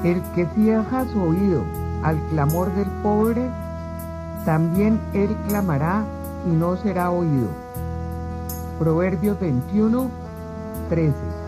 El que cierra su oído al clamor del pobre, también él clamará y no será oído. Proverbios 21, 13.